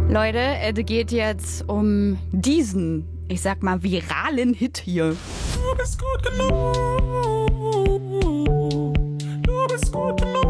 Leute, es geht jetzt um diesen, ich sag mal, viralen Hit hier. Du bist gut genug. Du bist gut genug.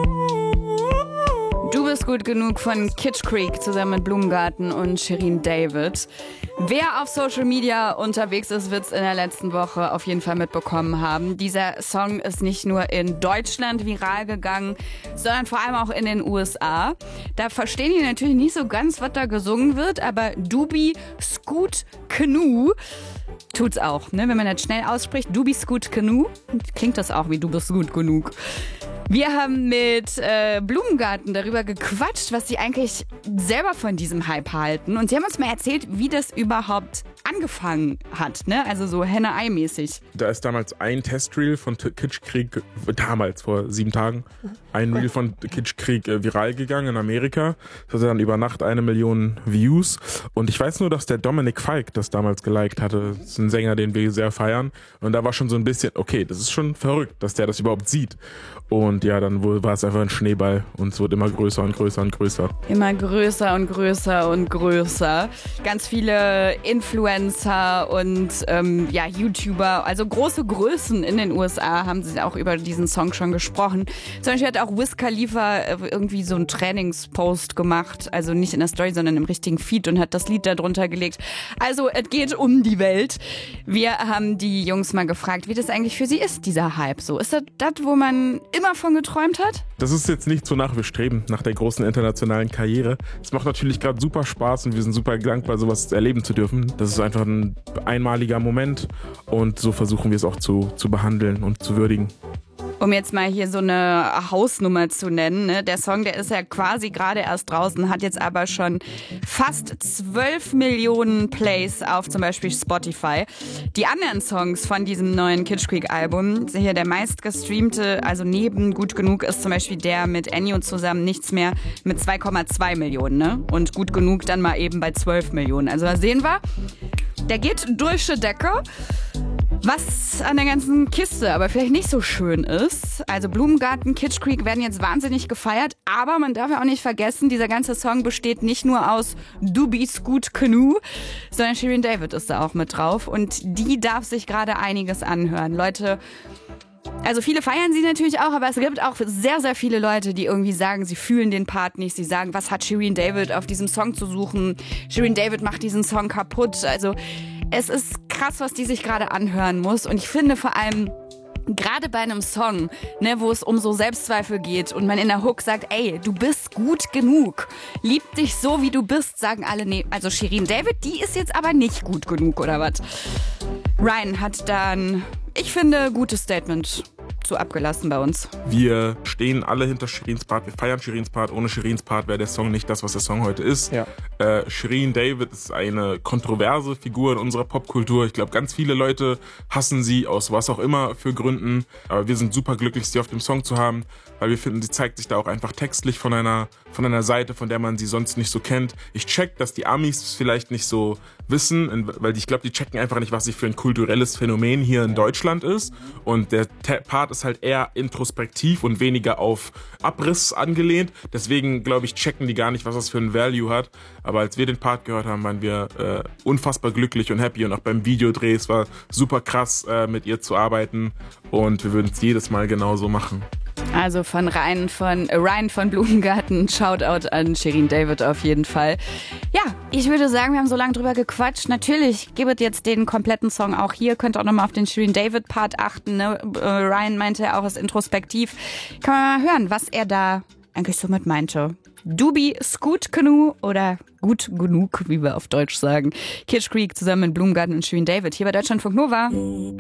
Du bist gut genug von Kitsch Creek zusammen mit Blumengarten und Shirin David. Wer auf Social Media unterwegs ist, wird es in der letzten Woche auf jeden Fall mitbekommen haben. Dieser Song ist nicht nur in Deutschland viral gegangen, sondern vor allem auch in den USA. Da verstehen die natürlich nicht so ganz, was da gesungen wird, aber Dubi Scoot Canoe tut's auch, ne? Wenn man das schnell ausspricht, Dubi Scoot Canoe, klingt das auch wie Du bist gut genug. Wir haben mit Blumengarten darüber gequatscht, was sie eigentlich selber von diesem Hype halten. Und sie haben uns mal erzählt, wie das überhaupt angefangen hat, ne? Also so Henne-Ei-mäßig. Da ist damals ein Testreel von Kitsch Creek, damals vor 7 Tagen, ein Reel von Kitsch Creek viral gegangen in Amerika. Das hatte dann über Nacht 1 Million Views. Und ich weiß nur, dass der Dominik Falk das damals geliked hatte. Das ist ein Sänger, den wir sehr feiern. Und da war schon so ein bisschen, okay, das ist schon verrückt, dass der das überhaupt sieht. Und ja, dann war es einfach ein Schneeball und es wird immer größer und größer und größer. Immer größer und größer und größer. Ganz viele Influencer und YouTuber, also große Größen in den USA haben sie auch über diesen Song schon gesprochen. Zum Beispiel hat auch Wiz Khalifa irgendwie so einen Trainingspost gemacht, also nicht in der Story, sondern im richtigen Feed und hat das Lied da drunter gelegt. Also es geht um die Welt. Wir haben die Jungs mal gefragt, wie das eigentlich für sie ist, dieser Hype. So, ist das, wo man immer von geträumt hat? Das ist jetzt nicht so nach wir streben, nach der großen internationalen Karriere. Es macht natürlich gerade super Spaß und wir sind super dankbar, sowas erleben zu dürfen. Das ist einfach ein einmaliger Moment und so versuchen wir es auch zu behandeln und zu würdigen. Um jetzt mal hier so eine Hausnummer zu nennen, ne? Der Song, der ist ja quasi gerade erst draußen, hat jetzt aber schon fast 12 Millionen Plays auf zum Beispiel Spotify. Die anderen Songs von diesem neuen Kitsch Creek Album, hier der meistgestreamte, also neben Gut Genug, ist zum Beispiel der mit Ennio zusammen Nichts mehr mit 2,2 Millionen. Ne? Und Gut Genug dann mal eben bei 12 Millionen. Also da sehen wir, der geht durch die Decke. Was an der ganzen Kiste aber vielleicht nicht so schön ist, also Blumengarten, Kitsch Creek werden jetzt wahnsinnig gefeiert, aber man darf ja auch nicht vergessen, dieser ganze Song besteht nicht nur aus Dubi Scoot Canoe, sondern Shirin David ist da auch mit drauf und die darf sich gerade einiges anhören. Leute, also viele feiern sie natürlich auch, aber es gibt auch sehr, sehr viele Leute, die irgendwie sagen, sie fühlen den Part nicht. Sie sagen, was hat Shirin David auf diesem Song zu suchen? Shirin David macht diesen Song kaputt. Also es ist krass, was die sich gerade anhören muss. Und ich finde vor allem, gerade bei einem Song, ne, wo es um so Selbstzweifel geht und man in der Hook sagt, ey, du bist gut genug, lieb dich so, wie du bist, sagen alle, nee, also Shirin David, die ist jetzt aber nicht gut genug, oder was? Ryan hat dann, ich finde, gutes Statement zu abgelassen bei uns. Wir stehen alle hinter Shirins Part, wir feiern Shirins Part. Ohne Shirins Part wäre der Song nicht das, was der Song heute ist. Ja. Shirin David ist eine kontroverse Figur in unserer Popkultur. Ich glaube, ganz viele Leute hassen sie aus was auch immer für Gründen. Aber wir sind super glücklich, sie auf dem Song zu haben, weil wir finden, sie zeigt sich da auch einfach textlich von einer Seite, von der man sie sonst nicht so kennt. Ich check, dass die Amis vielleicht nicht so wissen, weil ich glaube, die checken einfach nicht, was sie für ein kulturelles Phänomen hier in Deutschland ist. Und der Part ist halt eher introspektiv und weniger auf Abriss angelehnt. Deswegen, glaube ich, checken die gar nicht, was das für ein Value hat. Aber als wir den Part gehört haben, waren wir unfassbar glücklich und happy. Und auch beim Videodreh, es war super krass, mit ihr zu arbeiten. Und wir würden es jedes Mal genauso machen. Also von Ryan von Blumengarten, Shoutout an Shirin David auf jeden Fall. Ja, ich würde sagen, wir haben so lange drüber gequatscht. Natürlich gibt es jetzt den kompletten Song auch hier. Könnt auch nochmal auf den Shirin David Part achten. Ne? Ryan meinte ja auch, ist introspektiv. Kann man mal hören, was er da eigentlich so mit meinte. Dubi Scoot Canoe oder Gut Genug, wie wir auf Deutsch sagen. Kitsch Creek zusammen mit Blumengarten und Shirin David hier bei Deutschlandfunk Nova.